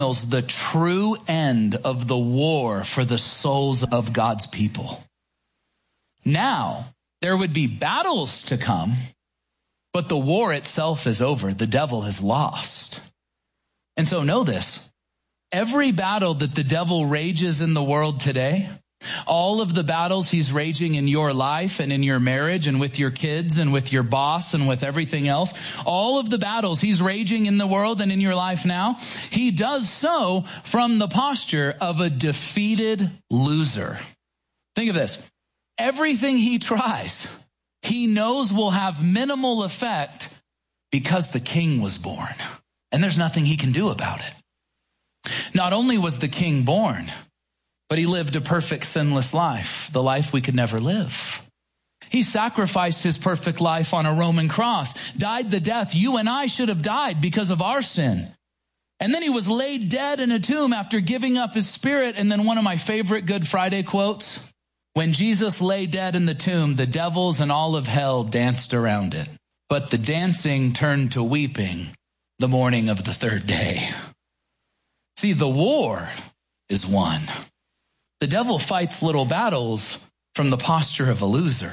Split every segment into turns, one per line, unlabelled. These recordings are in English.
signals the true end of the war for the souls of God's people. Now, there would be battles to come, but the war itself is over. The devil has lost. And so know this. Every battle that the devil rages in the world today, all of the battles he's raging in your life and in your marriage and with your kids and with your boss and with everything else, all of the battles he's raging in the world and in your life now, he does so from the posture of a defeated loser. Think of this. Everything he tries, he knows will have minimal effect because the king was born, and there's nothing he can do about it. Not only was the king born, but he lived a perfect, sinless life, the life we could never live. He sacrificed his perfect life on a Roman cross, died the death you and I should have died because of our sin. And then he was laid dead in a tomb after giving up his spirit. And then one of my favorite Good Friday quotes, when Jesus lay dead in the tomb, the devils and all of hell danced around it. But the dancing turned to weeping the morning of the third day. See, the war is won. The devil fights little battles from the posture of a loser.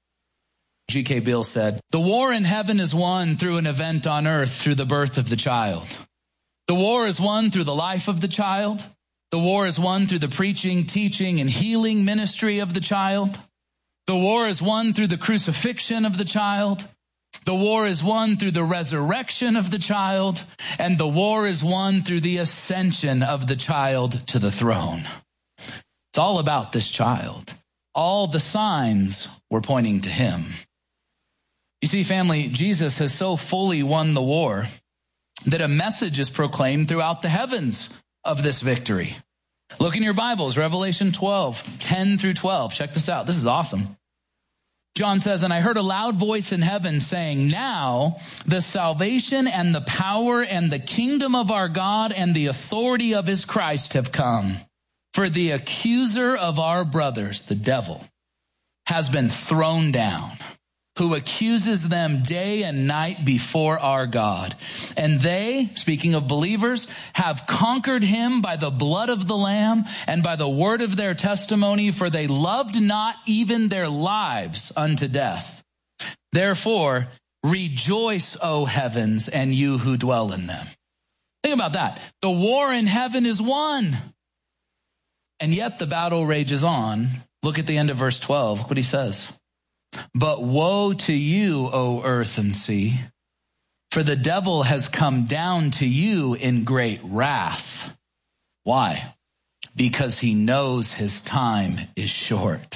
G.K. Beale said, "The war in heaven is won through an event on earth through the birth of the child. The war is won through the life of the child. The war is won through the preaching, teaching, and healing ministry of the child. The war is won through the crucifixion of the child. The war is won through the resurrection of the child. And the war is won through the ascension of the child to the throne." It's all about this child. All the signs were pointing to him. You see, family, Jesus has so fully won the war that a message is proclaimed throughout the heavens of this victory. Look in your Bibles, Revelation 12, 10 through 12. Check this out. This is awesome. John says, "And I heard a loud voice in heaven saying, 'Now the salvation and the power and the kingdom of our God and the authority of his Christ have come. For the accuser of our brothers, the devil, has been thrown down, who accuses them day and night before our God. And they,'" speaking of believers, "'have conquered him by the blood of the Lamb and by the word of their testimony, for they loved not even their lives unto death. Therefore, rejoice, O heavens, and you who dwell in them.'" Think about that. The war in heaven is won. And yet the battle rages on. Look at the end of verse 12. Look what he says. "But woe to you, O earth and sea, for the devil has come down to you in great wrath." Why? "Because he knows his time is short."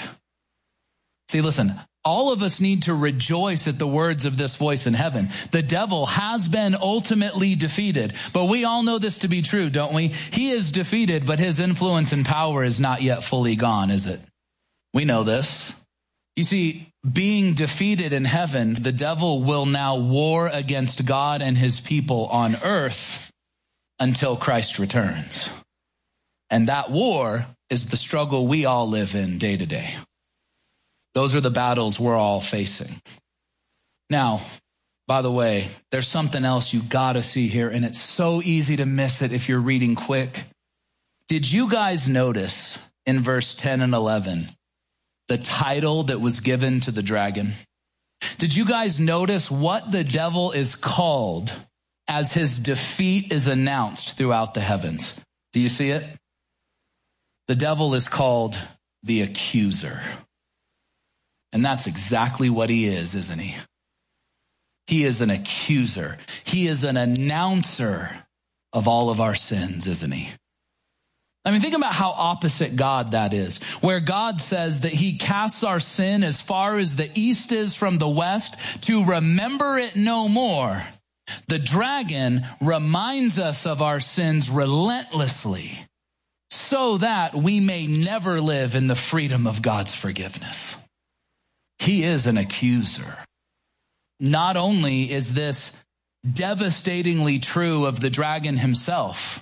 See, listen, all of us need to rejoice at the words of this voice in heaven. The devil has been ultimately defeated, but we all know this to be true, don't we? He is defeated, but his influence and power is not yet fully gone, is it? We know this. You see, being defeated in heaven, the devil will now war against God and his people on earth until Christ returns. And that war is the struggle we all live in day to day. Those are the battles we're all facing. Now, by the way, there's something else you gotta see here, and it's so easy to miss it if you're reading quick. Did you guys notice in verse 10 and 11, the title that was given to the dragon? Did you guys notice what the devil is called as his defeat is announced throughout the heavens? Do you see it? The devil is called the accuser. And that's exactly what he is, isn't he? He is an accuser. He is an announcer of all of our sins, isn't he? I mean, think about how opposite God that is, where God says that he casts our sin as far as the east is from the west to remember it no more. The dragon reminds us of our sins relentlessly so that we may never live in the freedom of God's forgiveness. He is an accuser. Not only is this devastatingly true of the dragon himself,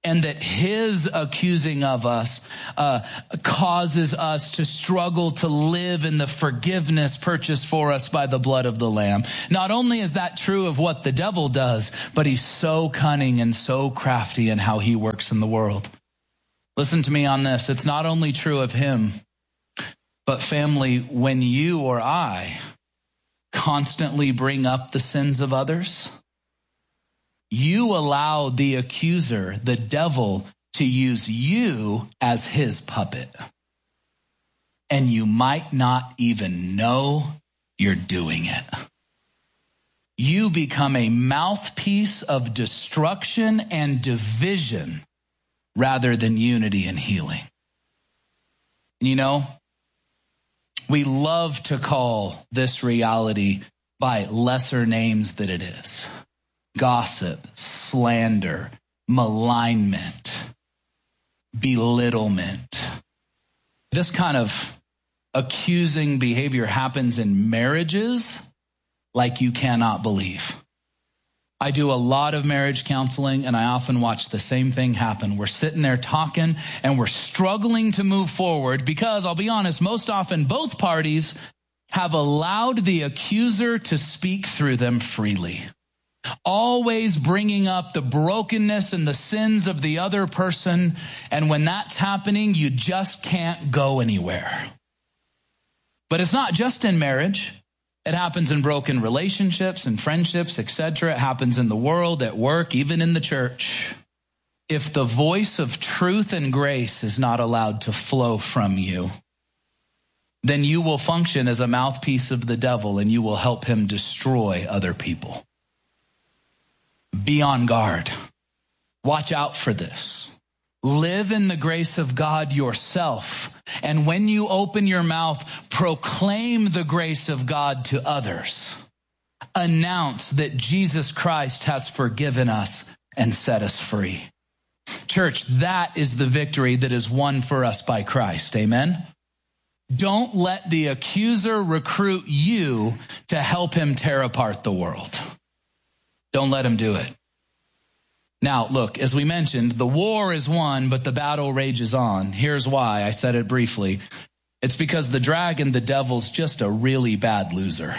and that his accusing of us causes us to struggle to live in the forgiveness purchased for us by the blood of the Lamb. Not only is that true of what the devil does, but he's so cunning and so crafty in how he works in the world. Listen to me on this. It's not only true of him, but family, when you or I constantly bring up the sins of others, you allow the accuser, the devil, to use you as his puppet. And you might not even know you're doing it. You become a mouthpiece of destruction and division rather than unity and healing. You know, we love to call this reality by lesser names than it is. Gossip, slander, malignment, belittlement. This kind of accusing behavior happens in marriages like you cannot believe. I do a lot of marriage counseling, and I often watch the same thing happen. We're sitting there talking, and we're struggling to move forward because, I'll be honest, most often both parties have allowed the accuser to speak through them freely, always bringing up the brokenness and the sins of the other person. And when that's happening, you just can't go anywhere. But it's not just in marriage. It happens in broken relationships and friendships, etc. It happens in the world, at work, even in the church. If the voice of truth and grace is not allowed to flow from you, then you will function as a mouthpiece of the devil and you will help him destroy other people. Be on guard. Watch out for this. Live in the grace of God yourself. And when you open your mouth, proclaim the grace of God to others. Announce that Jesus Christ has forgiven us and set us free. Church, that is the victory that is won for us by Christ. Amen? Don't let the accuser recruit you to help him tear apart the world. Don't let him do it. Now, look, as we mentioned, the war is won, but the battle rages on. Here's why. I said it briefly. It's because the dragon, the devil's just a really bad loser.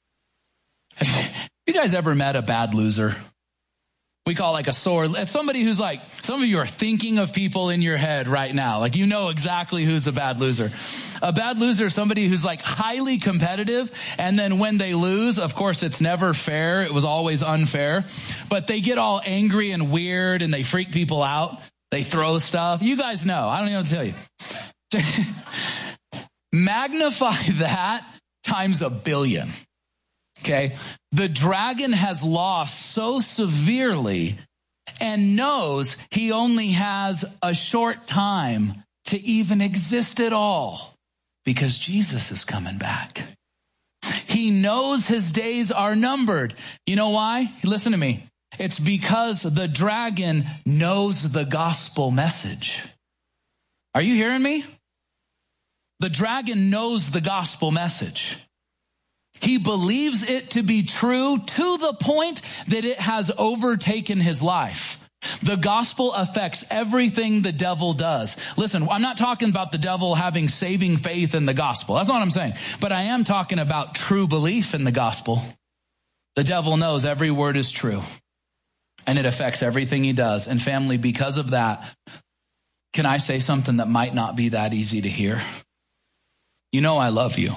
Have you guys ever met a bad loser? We call like a sore. It's somebody who's like, some of you are thinking of people in your head right now. Like, you know exactly who's a bad loser. A bad loser is somebody who's like highly competitive. And then when they lose, of course, it's never fair. It was always unfair. But they get all angry and weird and they freak people out. They throw stuff. You guys know. I don't even know what to tell you. Magnify that times 1 billion. Okay, the dragon has lost so severely and knows he only has a short time to even exist at all because Jesus is coming back. He knows his days are numbered. You know why? Listen to me. It's because the dragon knows the gospel message. Are you hearing me? The dragon knows the gospel message. He believes it to be true to the point that it has overtaken his life. The gospel affects everything the devil does. Listen, I'm not talking about the devil having saving faith in the gospel. That's not what I'm saying. But I am talking about true belief in the gospel. The devil knows every word is true, and it affects everything he does. And family, because of that, can I say something that might not be that easy to hear? You know I love you.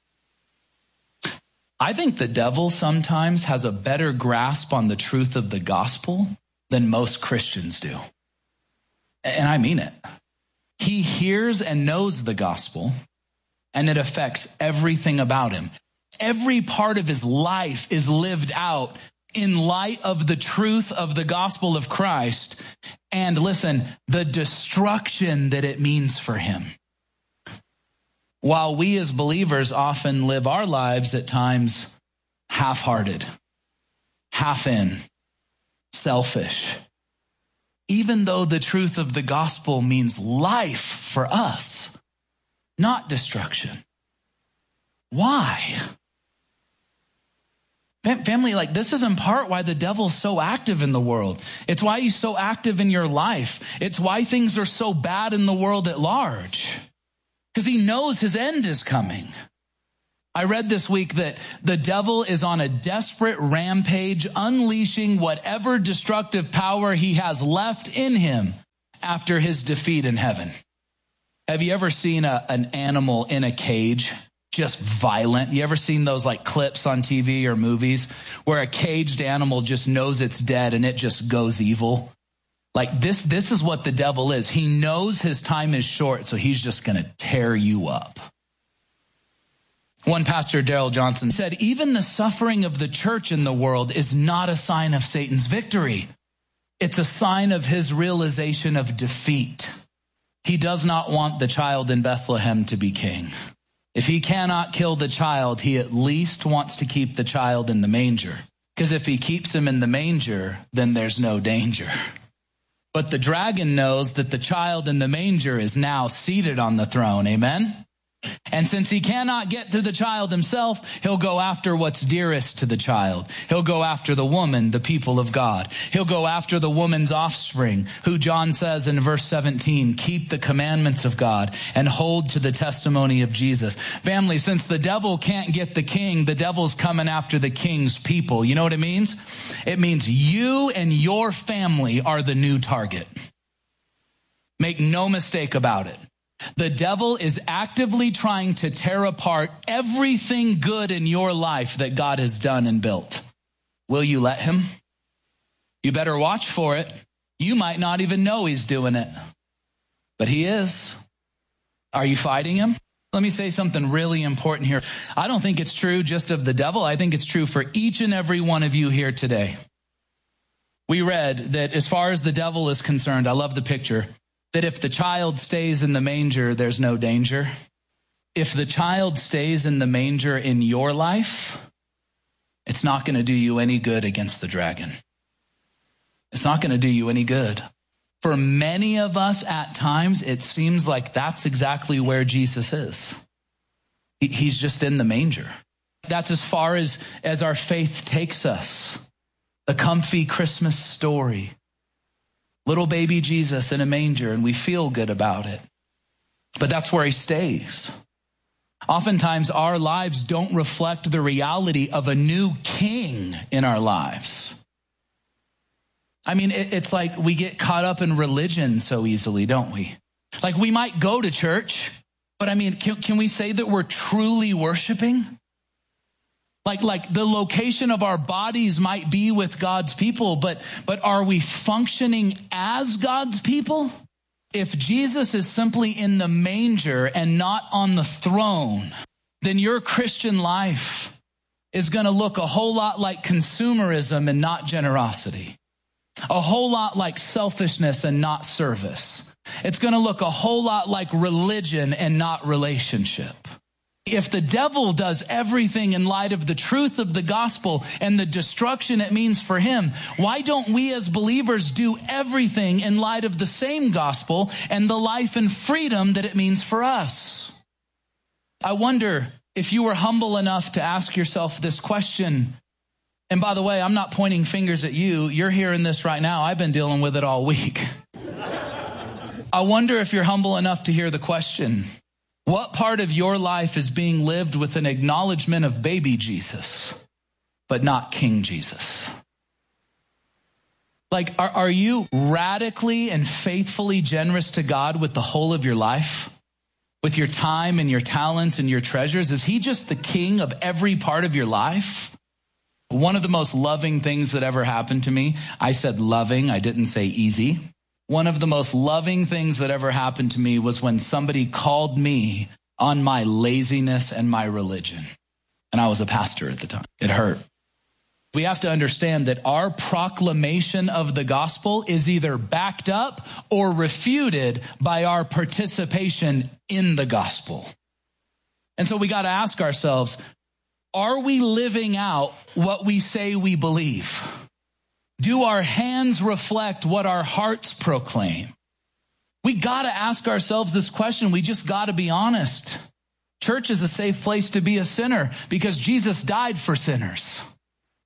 I think the devil sometimes has a better grasp on the truth of the gospel than most Christians do. And I mean it. He hears and knows the gospel, and it affects everything about him. Every part of his life is lived out in light of the truth of the gospel of Christ. And listen, the destruction that it means for him. While we as believers often live our lives at times half-hearted, half in, selfish, even though the truth of the gospel means life for us, not destruction. Why? Family, like this is in part why the devil's so active in the world. It's why he's so active in your life. It's why things are so bad in the world at large. Because he knows his end is coming. I read this week that the devil is on a desperate rampage, unleashing whatever destructive power he has left in him after his defeat in heaven. Have you ever seen an animal in a cage? Just violent. You ever seen those like clips on TV or movies where a caged animal just knows it's dead and it just goes evil? Like this is what the devil is. He knows his time is short, so he's just going to tear you up. One pastor, Darrell Johnson, said, even the suffering of the church in the world is not a sign of Satan's victory. It's a sign of his realization of defeat. He does not want the child in Bethlehem to be king. If he cannot kill the child, he at least wants to keep the child in the manger. Because if he keeps him in the manger, then there's no danger. But the dragon knows that the child in the manger is now seated on the throne. Amen? And since he cannot get to the child himself, he'll go after what's dearest to the child. He'll go after the woman, the people of God. He'll go after the woman's offspring, who John says in verse 17, keep the commandments of God and hold to the testimony of Jesus. Family, since the devil can't get the king, the devil's coming after the king's people. You know what it means? It means you and your family are the new target. Make no mistake about it. The devil is actively trying to tear apart everything good in your life that God has done and built. Will you let him? You better watch for it. You might not even know he's doing it, but he is. Are you fighting him? Let me say something really important here. I don't think it's true just of the devil. I think it's true for each and every one of you here today. We read that as far as the devil is concerned, I love the picture, that if the child stays in the manger, there's no danger. If the child stays in the manger in your life, it's not going to do you any good against the dragon. It's not going to do you any good. For many of us at times, it seems like that's exactly where Jesus is. He's just in the manger. That's as far as our faith takes us. The comfy Christmas story. Little baby Jesus in a manger, and we feel good about it. But that's where he stays. Oftentimes, our lives don't reflect the reality of a new king in our lives. I mean, it's like we get caught up in religion so easily, don't we? Like we might go to church, but I mean, can we say that we're truly worshiping? Like the location of our bodies might be with God's people, but are we functioning as God's people? If Jesus is simply in the manger and not on the throne, then your Christian life is going to look a whole lot like consumerism and not generosity. A whole lot like selfishness and not service. It's going to look a whole lot like religion and not relationship. If the devil does everything in light of the truth of the gospel and the destruction it means for him, why don't we as believers do everything in light of the same gospel and the life and freedom that it means for us? I wonder if you were humble enough to ask yourself this question. And by the way, I'm not pointing fingers at you. You're hearing this right now. I've been dealing with it all week. I wonder if you're humble enough to hear the question. What part of your life is being lived with an acknowledgement of baby Jesus, but not King Jesus? Like, are you radically and faithfully generous to God with the whole of your life? With your time and your talents and your treasures? Is he just the king of every part of your life? One of the most loving things that ever happened to me, I said loving, I didn't say easy. One of the most loving things that ever happened to me was when somebody called me on my laziness and my religion. And I was a pastor at the time. It hurt. We have to understand that our proclamation of the gospel is either backed up or refuted by our participation in the gospel. And so we got to ask ourselves, are we living out what we say we believe? Do our hands reflect what our hearts proclaim? We got to ask ourselves this question. We just got to be honest. Church is a safe place to be a sinner because Jesus died for sinners.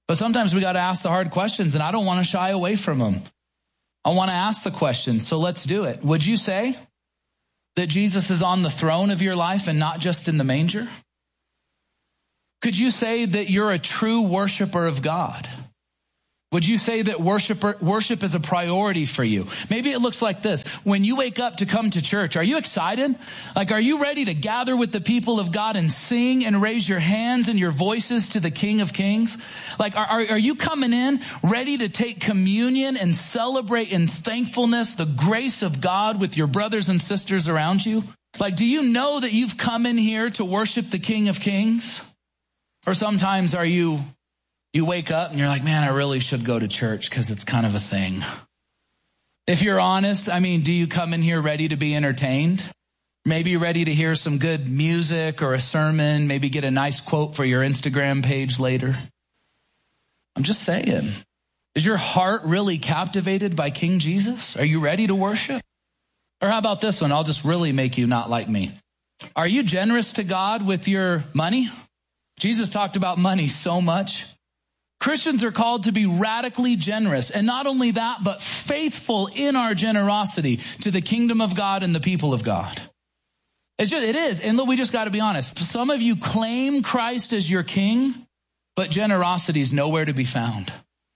But sometimes we got to ask the hard questions, and I don't want to shy away from them. I want to ask the question, so let's do it. Would you say that Jesus is on the throne of your life and not just in the manger? Could you say that you're a true worshiper of God? Would you say that worship is a priority for you? Maybe it looks like this. When you wake up to come to church, are you excited? Like, are you ready to gather with the people of God and sing and raise your hands and your voices to the King of Kings? Like, are you coming in ready to take communion and celebrate in thankfulness the grace of God with your brothers and sisters around you? Like, do you know that you've come in here to worship the King of Kings? Or sometimes you wake up and you're like, man, I really should go to church because it's kind of a thing. If you're honest, do you come in here ready to be entertained? Maybe ready to hear some good music or a sermon, maybe get a nice quote for your Instagram page later. I'm just saying, is your heart really captivated by King Jesus? Are you ready to worship? Or how about this one? I'll just really make you not like me. Are you generous to God with your money? Jesus talked about money so much. Christians are called to be radically generous. And not only that, but faithful in our generosity to the kingdom of God and the people of God. It is. And look, we just got to be honest. Some of you claim Christ as your king, but generosity is nowhere to be found.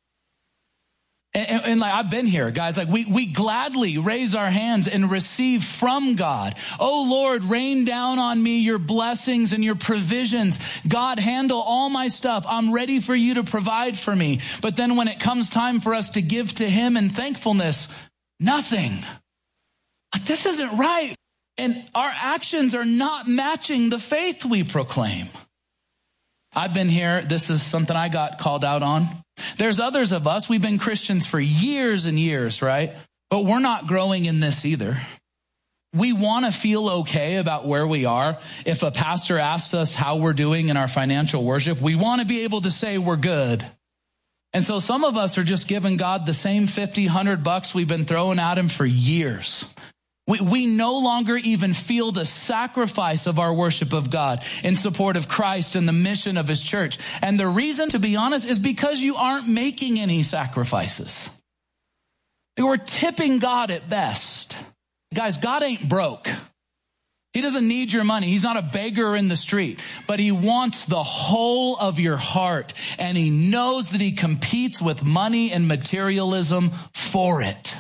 And like, I've been here, guys, like we gladly raise our hands and receive from God. Oh Lord, rain down on me your blessings and your provisions. God, handle all my stuff. I'm ready for you to provide for me. But then when it comes time for us to give to him in thankfulness, nothing. This isn't right. And our actions are not matching the faith we proclaim. I've been here. This is something I got called out on. There's others of us, we've been Christians for years and years, right? But we're not growing in this either. We want to feel okay about where we are. If a pastor asks us how we're doing in our financial worship, we want to be able to say we're good. And so some of us are just giving God the same $50, $100 we've been throwing at him for years. We no longer even feel the sacrifice of our worship of God in support of Christ and the mission of his church. And the reason, to be honest, is because you aren't making any sacrifices. We're tipping God at best. Guys, God ain't broke. He doesn't need your money. He's not a beggar in the street, but he wants the whole of your heart. And he knows that he competes with money and materialism for it.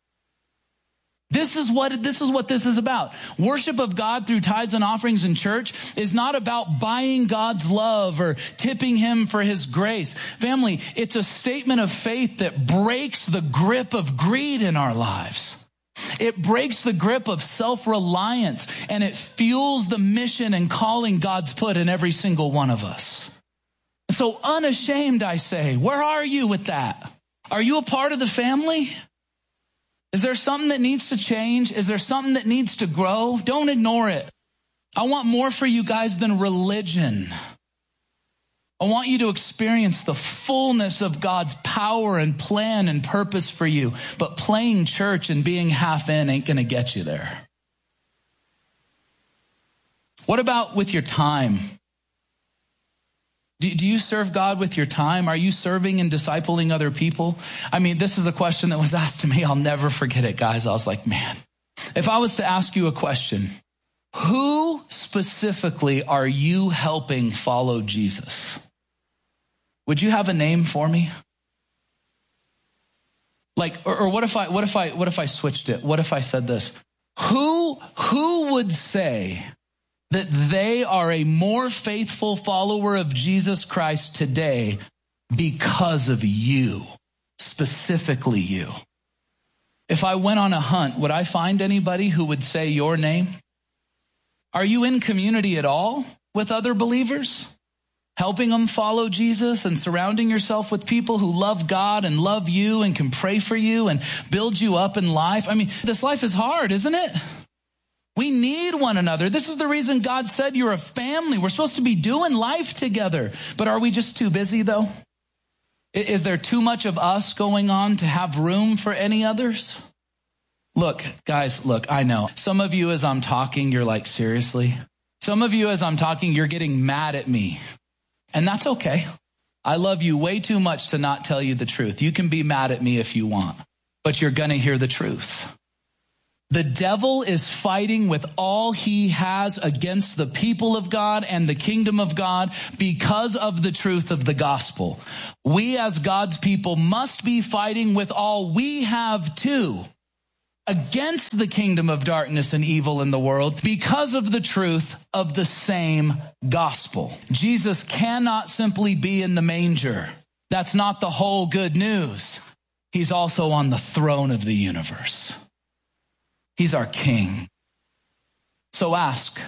This is what this is about. Worship of God through tithes and offerings in church is not about buying God's love or tipping him for his grace. Family, it's a statement of faith that breaks the grip of greed in our lives. It breaks the grip of self-reliance, and it fuels the mission and calling God's put in every single one of us. So unashamed, I say, where are you with that? Are you a part of the family? Is there something that needs to change? Is there something that needs to grow? Don't ignore it. I want more for you guys than religion. I want you to experience the fullness of God's power and plan and purpose for you. But playing church and being half in ain't going to get you there. What about with your time? Do you serve God with your time? Are you serving and discipling other people? This is a question that was asked to me. I'll never forget it, guys. I was like, man, if I was to ask you a question, who specifically are you helping follow Jesus? Would you have a name for me? Like, or what if I switched it? What if I said this? Who would say that they are a more faithful follower of Jesus Christ today because of you, specifically you? If I went on a hunt, would I find anybody who would say your name? Are you in community at all with other believers? Helping them follow Jesus and surrounding yourself with people who love God and love you and can pray for you and build you up in life? This life is hard, isn't it? We need one another. This is the reason God said you're a family. We're supposed to be doing life together. But are we just too busy, though? Is there too much of us going on to have room for any others? Look, guys, I know. Some of you, as I'm talking, you're like, seriously? Some of you, as I'm talking, you're getting mad at me. And that's okay. I love you way too much to not tell you the truth. You can be mad at me if you want, but you're going to hear the truth. The devil is fighting with all he has against the people of God and the kingdom of God because of the truth of the gospel. We as God's people must be fighting with all we have too against the kingdom of darkness and evil in the world because of the truth of the same gospel. Jesus cannot simply be in the manger. That's not the whole good news. He's also on the throne of the universe. He's our king. So ask,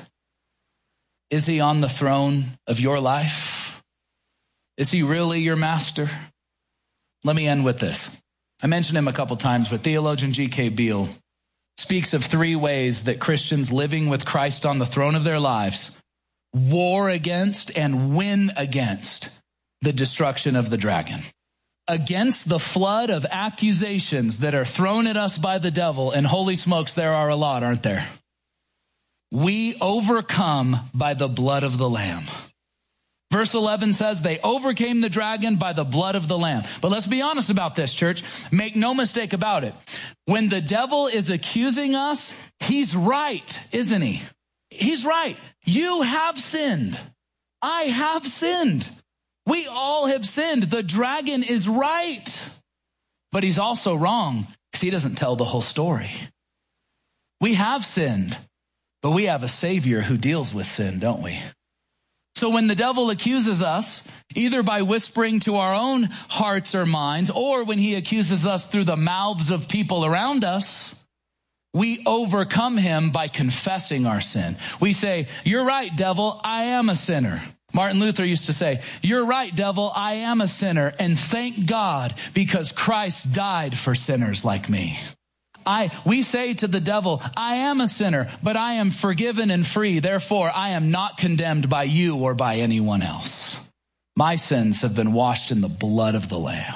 is he on the throne of your life? Is he really your master? Let me end with this. I mentioned him a couple times, but theologian G.K. Beale speaks of 3 ways that Christians living with Christ on the throne of their lives war against and win against the destruction of the dragon. Against the flood of accusations that are thrown at us by the devil, and holy smokes, there are a lot, aren't there? We overcome by the blood of the Lamb. Verse 11 says they overcame the dragon by the blood of the Lamb. But let's be honest about this, church. Make no mistake about it. When the devil is accusing us, he's right, isn't he? He's right. You have sinned. I have sinned. We all have sinned. The dragon is right. But he's also wrong because he doesn't tell the whole story. We have sinned, but we have a Savior who deals with sin, don't we? So when the devil accuses us, either by whispering to our own hearts or minds, or when he accuses us through the mouths of people around us, we overcome him by confessing our sin. We say, "You're right, devil, I am a sinner." Martin Luther used to say, "You're right, devil, I am a sinner, and thank God because Christ died for sinners like me." We say to the devil, "I am a sinner, but I am forgiven and free. Therefore, I am not condemned by you or by anyone else. My sins have been washed in the blood of the Lamb."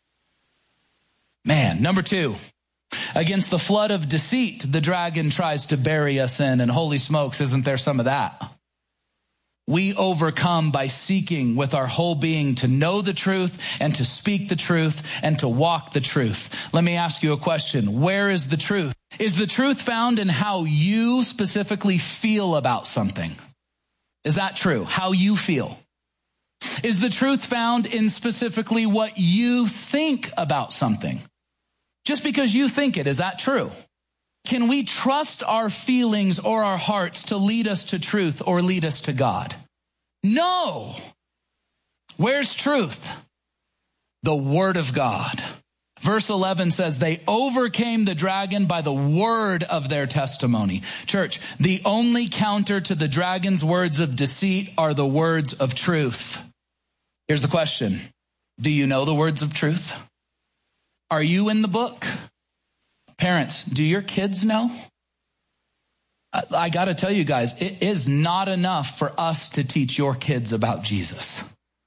Man, number 2, against the flood of deceit, the dragon tries to bury us in, and holy smokes, isn't there some of that? We overcome by seeking with our whole being to know the truth and to speak the truth and to walk the truth. Let me ask you a question. Where is the truth? Is the truth found in how you specifically feel about something? Is that true? How you feel? Is the truth found in specifically what you think about something? Just because you think it, is that true? Can we trust our feelings or our hearts to lead us to truth or lead us to God? No. Where's truth? The Word of God. Verse 11 says they overcame the dragon by the word of their testimony. Church, the only counter to the dragon's words of deceit are the words of truth. Here's the question. Do you know the words of truth? Are you in the book? Parents, do your kids know? I got to tell you guys, it is not enough for us to teach your kids about Jesus.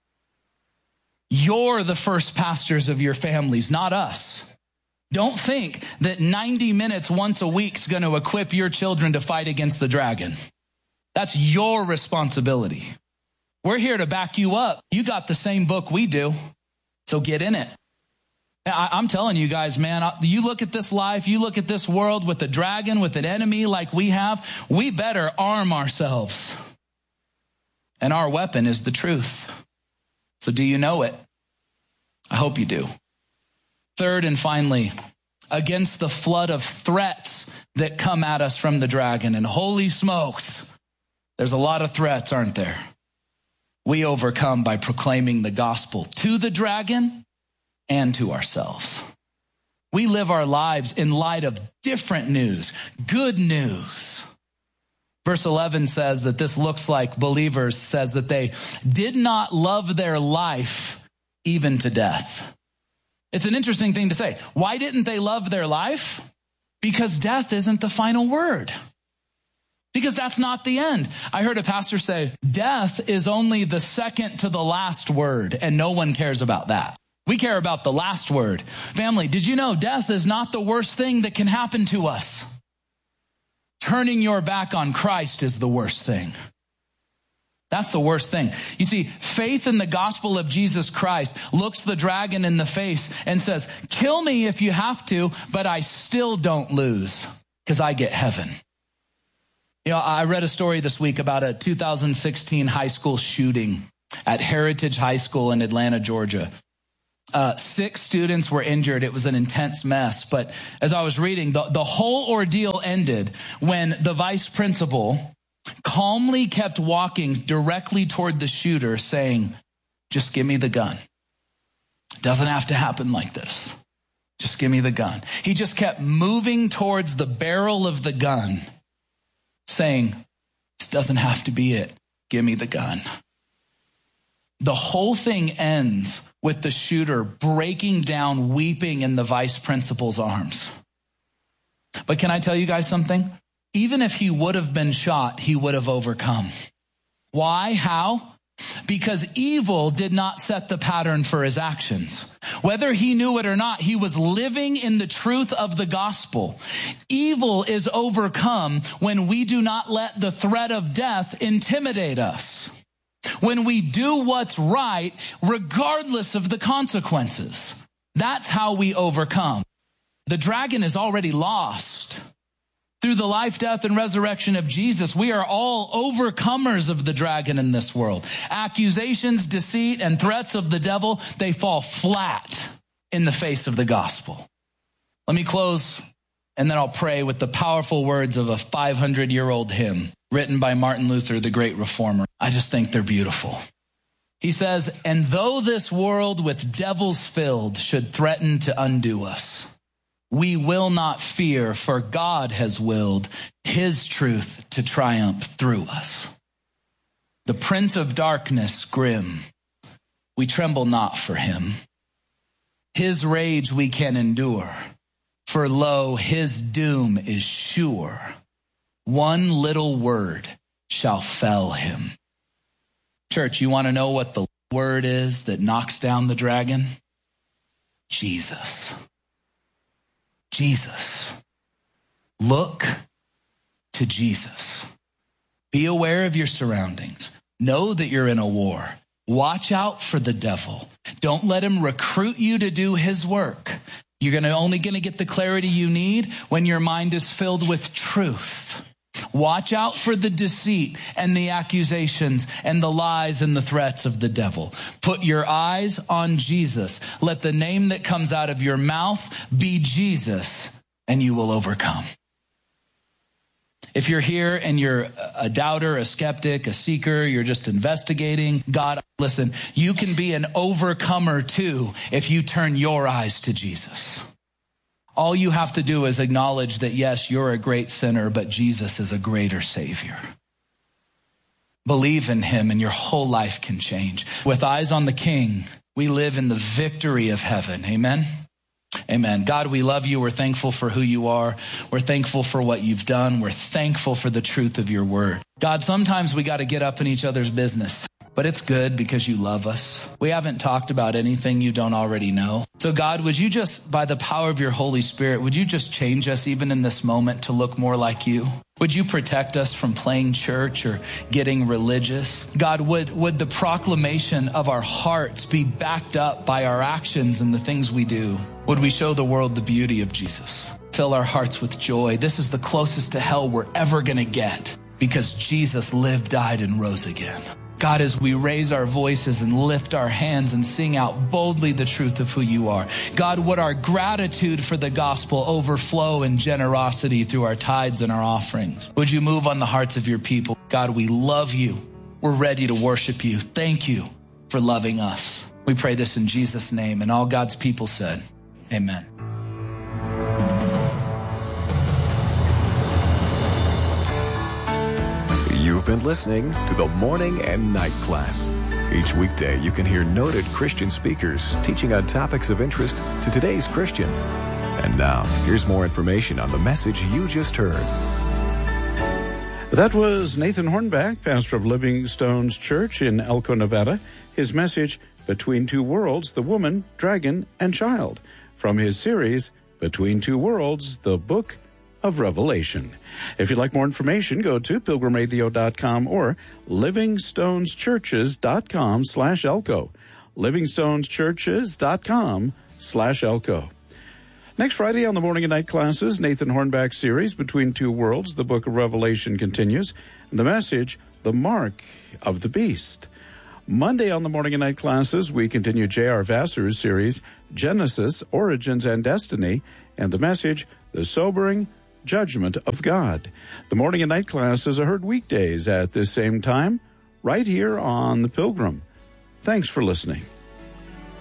You're the first pastors of your families, not us. Don't think that 90 minutes once a week is going to equip your children to fight against the dragon. That's your responsibility. We're here to back you up. You got the same book we do, so get in it. I'm telling you guys, man, you look at this life, you look at this world with a dragon, with an enemy like we have, we better arm ourselves. And our weapon is the truth. So do you know it? I hope you do. Third and finally, against the flood of threats that come at us from the dragon, and holy smokes, there's a lot of threats, aren't there? We overcome by proclaiming the gospel to the dragon and to ourselves. We live our lives in light of different news, good news. Verse 11 says that this looks like believers, says that they did not love their life even to death. It's an interesting thing to say. Why didn't they love their life? Because death isn't the final word. Because that's not the end. I heard a pastor say, death is only the second to the last word, and no one cares about that. We care about the last word. Family, did you know death is not the worst thing that can happen to us? Turning your back on Christ is the worst thing. That's the worst thing. You see, faith in the gospel of Jesus Christ looks the dragon in the face and says, kill me if you have to, but I still don't lose because I get heaven. You know, I read a story this week about a 2016 high school shooting at Heritage High School in Atlanta, Georgia. 6 students were injured. It was an intense mess. But as I was reading, the whole ordeal ended when the vice principal calmly kept walking directly toward the shooter saying, just give me the gun. It doesn't have to happen like this. Just give me the gun. He just kept moving towards the barrel of the gun saying, this doesn't have to be it. Give me the gun. The whole thing ends with the shooter breaking down, weeping in the vice principal's arms. But can I tell you guys something? Even if he would have been shot, he would have overcome. Why? How? Because evil did not set the pattern for his actions. Whether he knew it or not, he was living in the truth of the gospel. Evil is overcome when we do not let the threat of death intimidate us. When we do what's right, regardless of the consequences. That's how we overcome. The dragon is already lost. Through the life, death, and resurrection of Jesus, we are all overcomers of the dragon in this world. Accusations, deceit, and threats of the devil, they fall flat in the face of the gospel. Let me close, and then I'll pray with the powerful words of a 500-year-old hymn written by Martin Luther, the great reformer. I just think they're beautiful. He says, and though this world with devils filled should threaten to undo us, we will not fear, for God has willed his truth to triumph through us. The prince of darkness grim, we tremble not for him. His rage we can endure, for lo, his doom is sure. One little word shall fell him. Church, you want to know what the word is that knocks down the dragon? Jesus. Jesus. Look to Jesus. Be aware of your surroundings. Know that you're in a war. Watch out for the devil. Don't let him recruit you to do his work. You're only going to get the clarity you need when your mind is filled with truth. Watch out for the deceit and the accusations and the lies and the threats of the devil. Put your eyes on Jesus. Let the name that comes out of your mouth be Jesus, and you will overcome. If you're here and you're a doubter, a skeptic, a seeker, you're just investigating God, listen, you can be an overcomer too if you turn your eyes to Jesus. All you have to do is acknowledge that, yes, you're a great sinner, but Jesus is a greater Savior. Believe in him and your whole life can change. With eyes on the King, we live in the victory of heaven. Amen? Amen. God, we love you. We're thankful for who you are. We're thankful for what you've done. We're thankful for the truth of your word. God, sometimes we got to get up in each other's business. But it's good because you love us. We haven't talked about anything you don't already know. So God, would you just, by the power of your Holy Spirit, would you just change us even in this moment to look more like you? Would you protect us from playing church or getting religious? God, would the proclamation of our hearts be backed up by our actions and the things we do? Would we show the world the beauty of Jesus? Fill our hearts with joy. This is the closest to hell we're ever going to get because Jesus lived, died, and rose again. God, as we raise our voices and lift our hands and sing out boldly the truth of who you are. God, would our gratitude for the gospel overflow in generosity through our tithes and our offerings? Would you move on the hearts of your people? God, we love you. We're ready to worship you. Thank you for loving us. We pray this in Jesus' name. And all God's people said, amen.
You've been listening to the Morning and Night Class. Each weekday, you can hear noted Christian speakers teaching on topics of interest to today's Christian. And now, here's more information on the message you just heard.
That was Nathan Hornback, pastor of Living Stones Church in Elko, Nevada. His message, Between Two Worlds, the Woman, Dragon, and Child, from his series, Between Two Worlds, the Book of Revelation. If you'd like more information, go to pilgrimradio.com or livingstoneschurches.com/Elko. livingstoneschurches.com/Elko. Next Friday on the morning and night classes, Nathan Hornback's series, Between Two Worlds, the book of Revelation continues. And the message, The Mark of the Beast. Monday on the morning and night classes, we continue J.R. Vassar's series, Genesis, Origins, and Destiny. And the message, The Sobering Judgment of God. The morning and night classes are heard weekdays at this same time, right here on The Pilgrim. Thanks for listening.